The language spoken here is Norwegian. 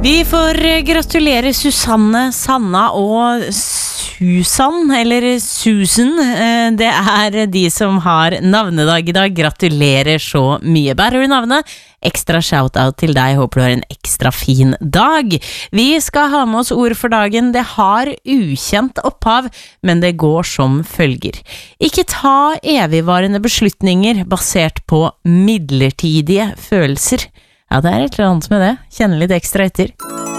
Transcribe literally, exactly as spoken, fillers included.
Vi får gratulere Susanne, Sanna og Susan, eller Susan. Det er de som har navnedag i dag. Gratulerer så mye. Bærer du navnet? Ekstra shoutout til deg. Håper du har en ekstra fin dag. Vi skal ha med oss ord for dagen. Det har ukjent opphav, men det går som følger. Ikke ta evigvarende beslutninger basert på midlertidige følelser. Ja, det er et eller annet med det. Kjenne litt ekstra etter.